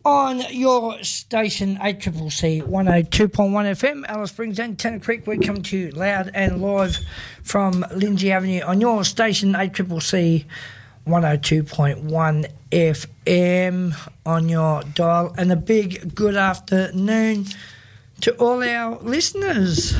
On your station, ACCC 102.1 FM, Alice Springs and Tennant Creek, we come to you loud and live from Lindsay Avenue on your station, ACCC 102.1 FM on your dial. And a big good afternoon to all our listeners.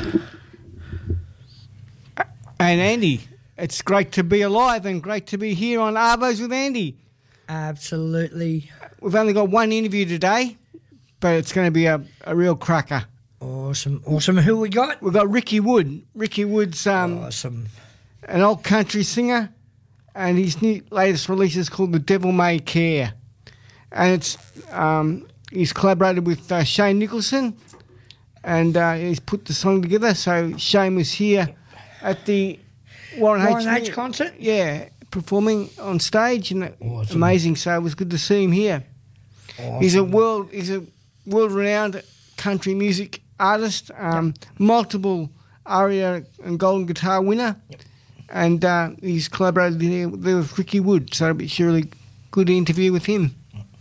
And Andy, it's great to be alive and great to be here on Arvos with Andy. Absolutely. We've only got one interview today, but it's going to be a real cracker. Awesome. Who we got? We've got Ricky Wood. Ricky Wood's awesome. An old country singer, and his latest release is called The Devil May Care. And it's he's collaborated with Shane Nicholson, and he's put the song together. So Shane was here at the Warren H concert? Yeah, performing on stage, and awesome. Amazing. So it was good to see him here. Awesome. He's a world-renowned country music artist, multiple ARIA and Golden Guitar winner, and he's collaborated here with Ricky Wood. So it'll be surely good interview with him.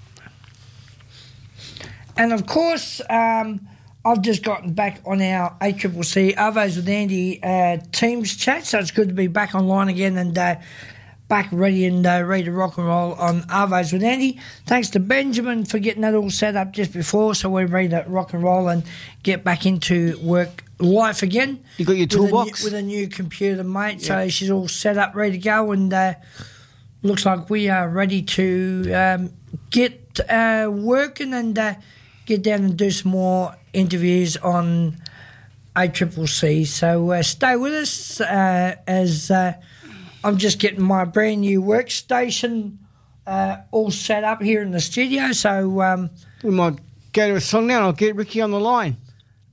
And of course, I've just gotten back on our ACCC Arvos with Andy Teams chat, so it's good to be back online again and back ready to rock and roll on Arvos with Andy. Thanks to Benjamin for getting that all set up just before, so we're ready to rock and roll and get back into work life again. You got your toolbox? With a new computer, mate, so she's all set up, ready to go, and looks like we are ready to get working and get down and do some more interviews on ACCC. So stay with us as I'm just getting my brand new workstation all set up here in the studio. So we might go to a song now and I'll get Ricky on the line.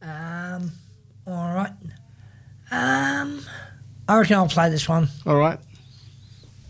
All right. I reckon I'll play this one. All right.